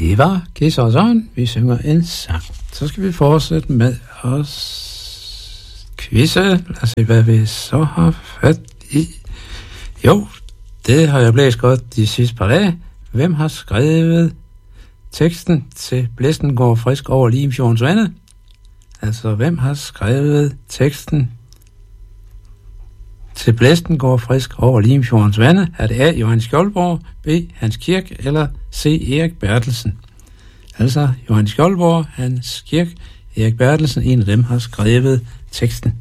Det var Kiss og Søren. Vi synger en sang. Så skal vi fortsætte med os quizze. Lad os se, hvad vi så har fat i. Jo, det har jeg blæst godt de sidste par dage. Hvem har skrevet teksten til Blæsten går frisk over Limfjordens vande? Altså, hvem har skrevet teksten til Blæsten går frisk over Limfjordens vande? Er det A. Johan Skjoldborg, B. Hans Kirk eller C. Erik Bertelsen? Altså, Johan Skjoldborg, Hans Kirk, Erik Bertelsen, en af dem har skrevet teksten.